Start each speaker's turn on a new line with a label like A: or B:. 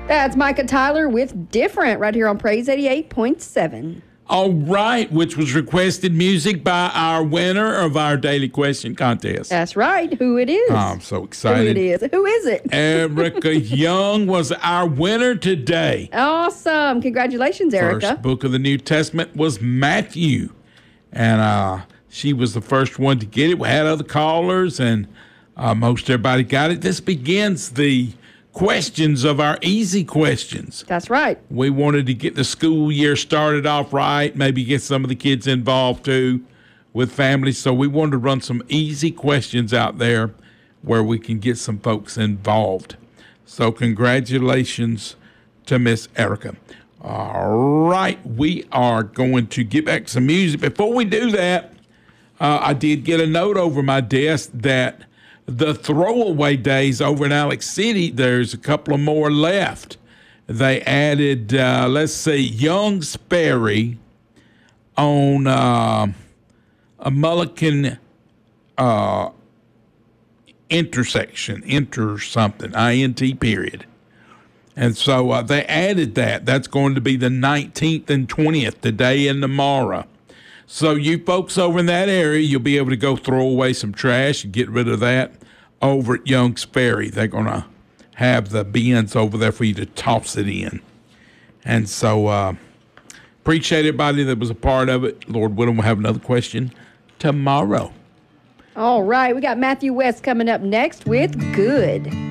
A: That's Micah Tyler with Different right here on Praise 88.7.
B: All right, which was requested music by our winner of our daily question contest.
A: That's right. Who it is.
B: Oh, I'm so excited.
A: Who it is. Who is it?
B: Erica Young was our winner today.
A: Awesome. Congratulations, Erica.
B: First book of the New Testament was Matthew. And she was the first one to get it. We had other callers, and most everybody got it. This begins the questions of our easy questions.
A: That's right.
B: We wanted to get the school year started off right, maybe get some of the kids involved too with families. So we wanted to run some easy questions out there where we can get some folks involved. So congratulations to Miss Erica. All right, we are going to get back some music. Before we do that, I did get a note over my desk that the throwaway days over in Alex City, there's a couple of more left. They added, Young's Ferry on a Mullican intersection, INT period. And so they added that. That's going to be the 19th and 20th, today and tomorrow. So you folks over in that area, you'll be able to go throw away some trash and get rid of that over at Young's Ferry. They're going to have the bins over there for you to toss it in. And so appreciate everybody that was a part of it. Lord willing, we'll have another question tomorrow.
A: All right. We got Matthew West coming up next with Good.